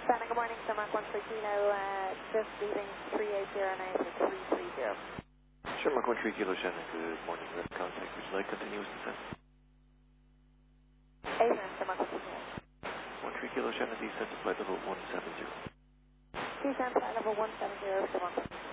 Santa, good morning, Summer 13 Kilo, just leaving 380 now for 330. Sherlock 13 Kilo Shannon, good morning. Red contact. Would you like continuous descent? 8 Summer 13 Kilo. 13 Kilo Shannon, descent to flight level 170. Descent flight level 170, Summer.